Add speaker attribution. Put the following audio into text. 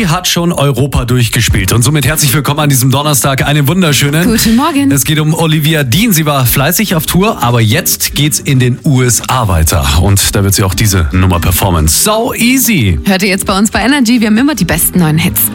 Speaker 1: Sie hat schon Europa durchgespielt und somit herzlich willkommen an diesem Donnerstag. Einen wunderschönen
Speaker 2: Guten Morgen.
Speaker 1: Es geht um Olivia Dean. Sie war fleißig auf Tour, aber jetzt geht's in den USA weiter und da wird sie auch diese Nummer performen. So Easy.
Speaker 2: Hört ihr jetzt bei uns bei Energy, wir haben immer die besten neuen Hits.